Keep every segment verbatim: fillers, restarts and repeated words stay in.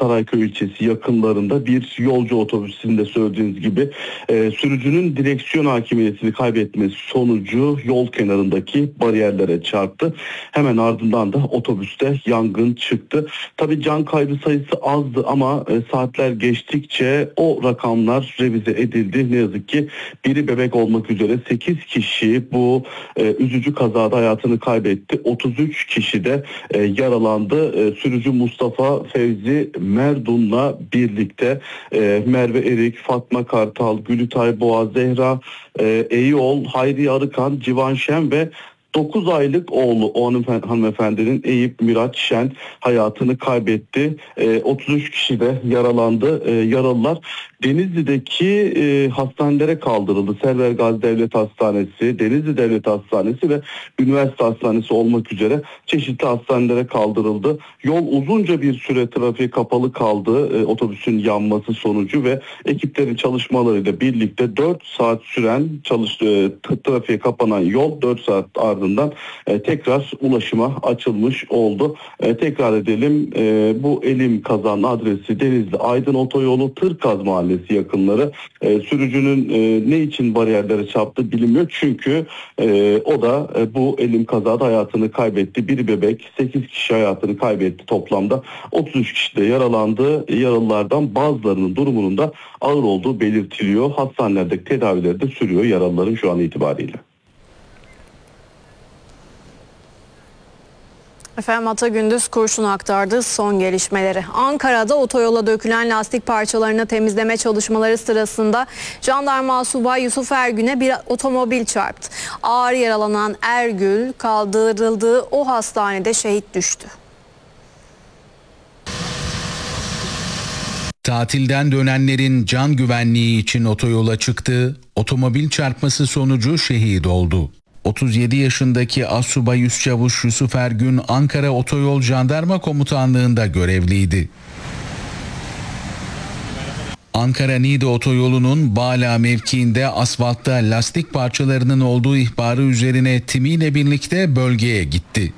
Sarayköy ilçesi yakınlarında bir yolcu otobüsünde söylediğiniz gibi e, sürücünün direksiyon hakimiyetini kaybetmesi sonucu yol kenarındaki bariyerlere çarptı. Hemen ardından da otobüste yangın çıktı. Tabii can kaybı sayısı azdı ama e, saatler geçtikçe o rakamlar revize edildi. Ne yazık ki biri bebek olmak üzere sekiz kişi bu e, üzücü kazada hayatını kaybetti. otuz üç kişi de e, yaralandı. E, sürücü Mustafa Fevzi Merdun'la birlikte e, Merve Erik, Fatma Kartal, Gülütay Boğa, Zehra e, Eyüol, Hayri Arıkan, Civan Şen ve dokuz aylık oğlu o hanımefendinin Eyüp Miraç Şen hayatını kaybetti. E, otuz üç kişi de yaralandı. E, yaralılar Denizli'deki e, hastanelere kaldırıldı. Server Gazi Devlet Hastanesi, Denizli Devlet Hastanesi ve Üniversite Hastanesi olmak üzere çeşitli hastanelere kaldırıldı. Yol uzunca bir süre trafiğe kapalı kaldı. E, otobüsün yanması sonucu ve ekiplerin çalışmalarıyla birlikte dört saat süren çalış, e, trafiğe kapanan yol dört saat ardından e, tekrar ulaşıma açılmış oldu. E, tekrar edelim, e, bu elim kazanın adresi Denizli Aydın Otoyolu Tırkaz Mahallesi yakınları. E, sürücünün e, ne için bariyerlere çarptı bilinmiyor. Çünkü e, o da e, bu elim kazada hayatını kaybetti. Bir bebek, sekiz kişi hayatını kaybetti toplamda. otuz üç kişi de yaralandı. Yaralılardan bazılarının durumunun da ağır olduğu belirtiliyor. Hastanelerdeki tedavileri de sürüyor yaralıların şu an itibariyle. Efendim Ata Gündüz Kurşun aktardı son gelişmeleri. Ankara'da otoyola dökülen lastik parçalarını temizleme çalışmaları sırasında jandarma subay Yusuf Ergün'e bir otomobil çarptı. Ağır yaralanan Ergül kaldırıldığı o hastanede şehit düştü. Tatilden dönenlerin can güvenliği için otoyola çıktı. Otomobil çarpması sonucu şehit oldu. otuz yedi yaşındaki Assubay Üsçavuş Yusuf Ergün Ankara Otoyol Jandarma Komutanlığı'nda görevliydi. Ankara-Niğde Otoyolu'nun Bağla mevkiinde asfaltta lastik parçalarının olduğu ihbarı üzerine timiyle birlikte bölgeye gitti.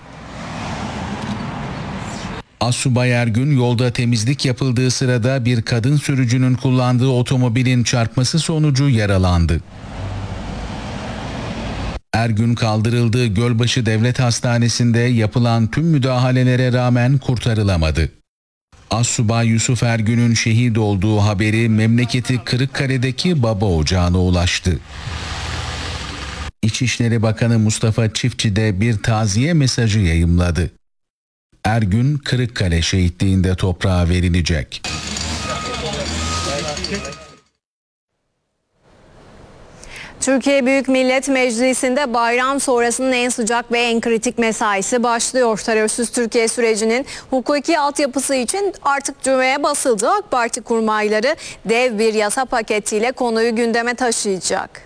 Assubay Ergün yolda temizlik yapıldığı sırada bir kadın sürücünün kullandığı otomobilin çarpması sonucu yaralandı. Ergün kaldırıldığı Gölbaşı Devlet Hastanesi'nde yapılan tüm müdahalelere rağmen kurtarılamadı. Assubay Yusuf Ergün'ün şehit olduğu haberi memleketi Kırıkkale'deki baba ocağına ulaştı. İçişleri Bakanı Mustafa Çiftçi de bir taziye mesajı yayımladı. Ergün Kırıkkale şehitliğinde toprağa verilecek. Türkiye Büyük Millet Meclisi'nde bayram sonrasının en sıcak ve en kritik mesaisi başlıyor. Terörsüz Türkiye sürecinin hukuki altyapısı için artık düğmeye basıldı. AK Parti kurmayları dev bir yasa paketiyle konuyu gündeme taşıyacak.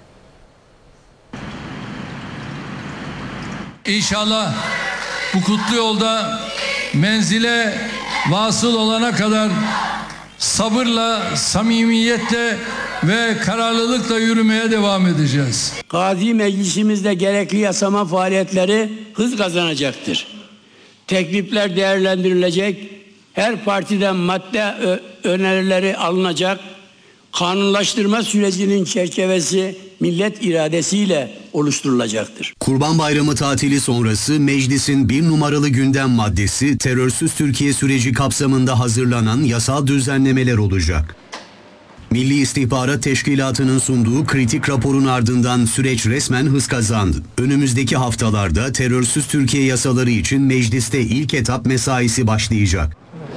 İnşallah bu kutlu yolda menzile vasıl olana kadar sabırla, samimiyetle ve kararlılıkla yürümeye devam edeceğiz. Gazi Meclisimizde gerekli yasama faaliyetleri hız kazanacaktır. Teklifler değerlendirilecek, her partiden madde önerileri alınacak, kanunlaştırma sürecinin çerçevesi millet iradesiyle oluşturulacaktır. Kurban Bayramı tatili sonrası meclisin bir numaralı gündem maddesi terörsüz Türkiye süreci kapsamında hazırlanan yasal düzenlemeler olacak. Milli İstihbarat Teşkilatı'nın sunduğu kritik raporun ardından süreç resmen hız kazandı. Önümüzdeki haftalarda terörsüz Türkiye yasaları için mecliste ilk etap mesaisi başlayacak.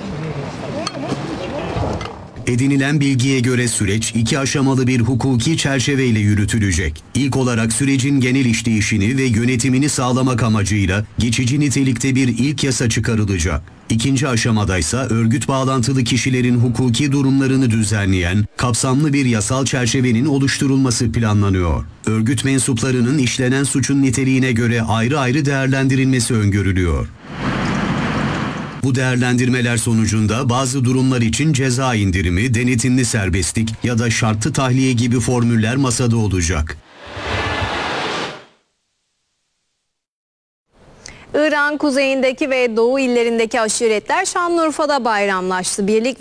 Edinilen bilgiye göre süreç iki aşamalı bir hukuki çerçeveyle yürütülecek. İlk olarak sürecin genel işleyişini ve yönetimini sağlamak amacıyla geçici nitelikte bir ilk yasa çıkarılacak. İkinci aşamadaysa örgüt bağlantılı kişilerin hukuki durumlarını düzenleyen kapsamlı bir yasal çerçevenin oluşturulması planlanıyor. Örgüt mensuplarının işlenen suçun niteliğine göre ayrı ayrı değerlendirilmesi öngörülüyor. Bu değerlendirmeler sonucunda bazı durumlar için ceza indirimi, denetimli serbestlik ya da şartlı tahliye gibi formüller masada olacak. İran kuzeyindeki ve doğu illerindeki aşiretler Şanlıurfa'da bayramlaştı. Birlik